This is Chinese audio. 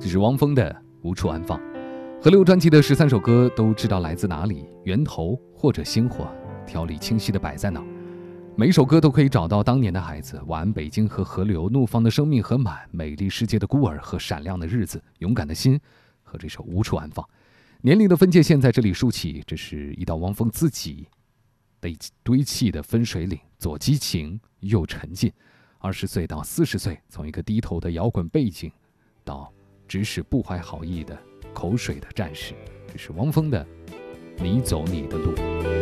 这是汪峰的《无处安放》。河流专辑的13首歌都知道来自哪里，源头或者星火，条理清晰地摆在哪儿。每一首歌都可以找到当年的孩子，晚安北京和河流，怒放的生命和满，美丽世界的孤儿和闪亮的日子，勇敢的心和这首无处安放。年龄的分界线在这里竖起，这是一道汪峰自己被堆砌的分水岭，左激情右沉浸。20岁到40岁，从一个低头的摇滚背景到指使不怀好意的口水的战士，这是汪峰的你走你的路。